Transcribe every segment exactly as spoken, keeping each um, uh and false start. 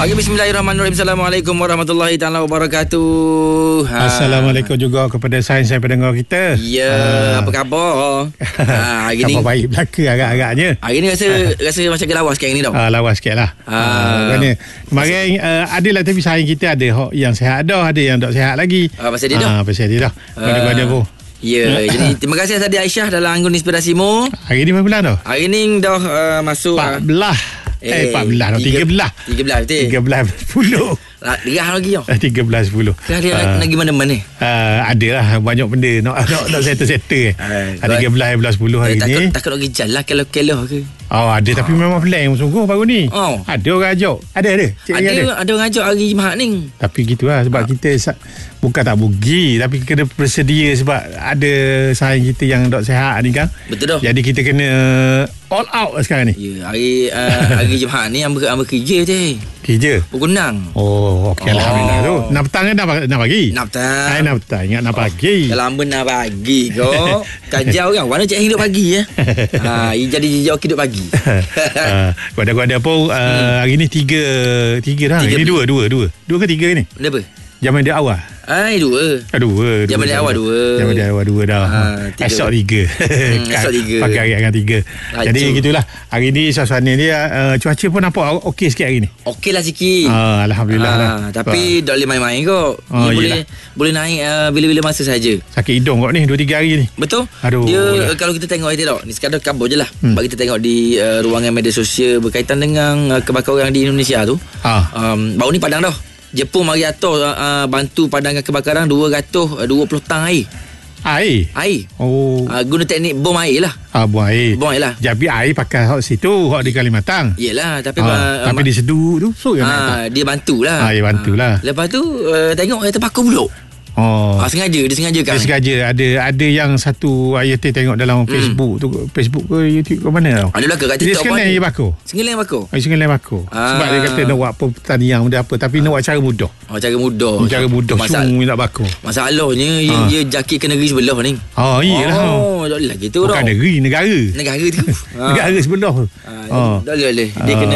Okey, bismillahirrahmanirrahim. Assalamualaikum warahmatullahi taala wabarakatuh. Ha. Assalamualaikum juga kepada sains-sains pendengar kita. Ya, ha. Apa khabar? Ha, hari ni khabar baik belaka agak-agaknya. Hari ni rasa rasa macam ke lawas sekarang ni tau. Ah, lawas sikit lah. Ha. Kerana kemarin uh, ada lah, tapi sains kita ada yang sihat dah, ada yang tak sihat lagi. Ah, pasal dia dah. Ah, pasal dia dah. Mana-mana pun. Ya, jadi terima kasih Sadia Aisyah dalam Anggun Inspirasimu. Hari ni berapa bulan dah? Hari ni dah uh, masuk empat belas. Eh, empat belas dah. tiga belas. tiga belas betul. tiga belas sepuluh. Gerah lagi tau. tiga belas sepuluh. Gerah dia uh, lagi mana-mana ni? Uh, ada lah banyak benda nak nak, nak settle-settle. Uh, tiga belas sepuluh hari eh, ni. Takut, takut nak pergi jalan keloh-keloh ke? Oh, ada oh. Tapi memang plan sungguh baru ni. Oh. Ada orang ajak. Ada ada. Cik ada, ada. Ada orang ajak hari Jumaat ni. Tapi gitulah sebab oh. kita bukan tak rugi, tapi kena bersedia sebab ada sains kita yang tak sihat ni kan. Betul dah. Jadi kita kena all out sekarang ni. Ya, hari uh, hari Jumaat ni hamba hamba kerja je. Kerja. Pukul enam. Oh, okey oh. Alhamdulillah tu. Nak petang ke nak, nak pagi? Nak petang. Hai, nak petang. Ingat nak oh. pagi. Dalam benar pagi kau. Kajau kan. Mana cik hidup pagi ya? Ha, jadi joki hidup pagi. uh, Kuada-kuada pun uh, hmm. hari ni tiga tiga dah. Tiga ini dua dua dua. Dua ke tiga ni? Kenapa? Zaman dia awal. Ai dua. Ah, dua. Zaman dia awal dua. Zaman dia awal dua dah. Ha, tiga. Esok tiga. Hmm, esok tiga. Pagi hari akan tiga. Laju. Jadi gitulah. Hari ni suasana dia uh, cuaca pun nampak okey sikit hari ni. Okey lah sikit. Ah, Alhamdulillah ah, lah. Tapi tak boleh main-main kok. Oh, boleh boleh naik uh, bila-bila masa saja. Sakit hidung kok ni dua tiga hari ni. Betul. Aduh. Dia lah. Kalau kita tengok kita tak. Ni sekadar khabar je lah. Hmm. Bagi kita tengok di uh, ruangan media sosial berkaitan dengan uh, kebakaran di Indonesia tu. Ah. Um, baru ni padang dah. Jepun mari atas uh, bantu padamkan kebakaran dua ratus dua puluh tang air. Air? Air. Oh. Uh, guna teknik bom air lah. Ah, bom air. Bom air lah. Jadi air pakai hot situ, hot di Kalimantan. Yelah, tapi ah, uh, tapi dia seduh tu, so yang ah, dia bantulah. Ah, dia bantulah. Ah, lepas tu uh, tengok dia terbakar pula. Oh. Ah, sengaja dia sengaja kan. Dia sengaja ada ada yang satu ayat tengok dalam Facebook hmm. tu, Facebook ke YouTube ke mana tau. Adalah ke kat TikTok. Dia sengaja dia bakar. Sengaja bakar. Oh, sengaja bakar. Ah. Sebab dia kata nak buat apa pertanian benda apa, tapi ah. nak buat cara mudah. Oh, cara mudah. Cara mudah Masal- nak bakar. Masalahnya ah. dia jakit ke negeri sebelah ni. Oh, iyalah. Oh, tak boleh lah gitu dah. Bukan negeri, negara. Negara tu. Negara sebelah tu. Ah, oh. Tak boleh. Dia ah. kena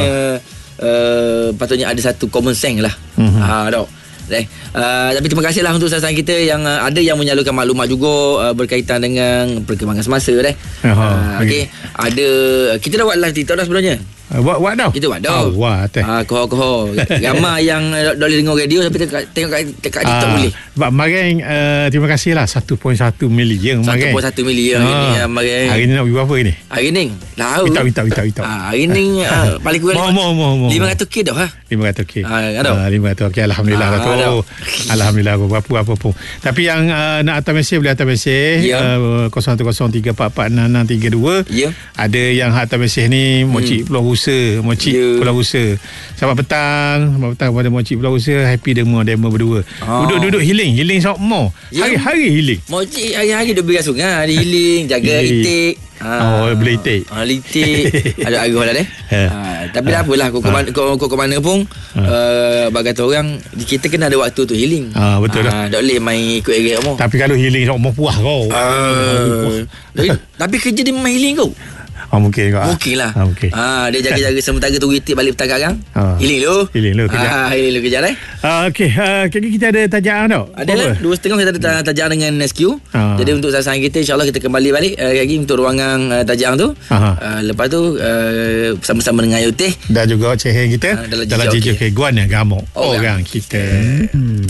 uh, patutnya ada satu common sense lah. Mm-hmm. Ah, tak. Eh, uh, tapi terima kasihlah untuk sasaran kita yang uh, ada yang menyalurkan maklumat juga uh, berkaitan dengan perkembangan semasa deh. Uh, uh, okey, ada kita dah buat live TikTok dah sebenarnya. Uh, buat buat dah. Kita buat dah. Oh, buat teh. Ah, koho-koho. Ramai yang uh, boleh dengar radio tapi tengok tengok kat, kat TikTok uh, boleh. Sebab maring uh, terima kasihlah satu perpuluhan satu milion maring. satu perpuluhan satu milion hari ni maring. Hari ni nak berapa ni? Hari ni. Tahu. Minta minta minta minta. Ah, hari ni uh, paling kurang mo mo mo. lima ratus k dah ha. lima ratus k. Ah, ada. lima ratus k alhamdulillah lah tu. Alhamdulillah apa-apa pun. Tapi yang uh, nak hantar mesej boleh hantar mesej yeah. uh, kosong satu kosong tiga empat empat enam enam tiga dua. Yeah. Ada yang hantar mesej ni Mocik hmm. Pulau Rusa, Mocik yeah. Pulau Rusa. Selamat petang, selamat petang kepada Mocik Pulau Rusa. Happy demo demo berdua. Oh. Duduk-duduk healing, healing sok mo. Yeah. Hari-hari healing. Mocik hari-hari duduk beras sungai, dia healing, jaga itik. Ah, oh, boleh itik. Ah, litik. Ada arah lah deh. Ha, tapi dah apalah kau ha. kau kau ke mana pun ha. uh, bagi kata orang kita kena ada waktu tu healing. Ah, betul dah. Ah, tak boleh main ikut erek kamu. Tapi kalau healing sok mau puas kau. Ah. Tapi, tapi kerja dia memang healing kau. Oh, mungkin kau. Mungkin lah. Ah, okay. Ah, dia jaga-jaga sementara tu itik balik petang sekarang. Ah. Healing lu. Healing lu kejap. Ah, healing lu kejap eh. Ah, okey. Uh, kita ada tajaan tau. Ada lah. Dua setengah kita ada tajaan dengan S Q. Ah. Jadi untuk sasaran kita insya-Allah kita kembali balik uh, lagi untuk ruangan uh, tajaan tu. Uh, lepas tu uh, bersama-sama dengan Ayu Teh dan juga Cik Heng kita uh, dalam Jejak Keguan yang gamuk. Oh, orang kita. Hmm.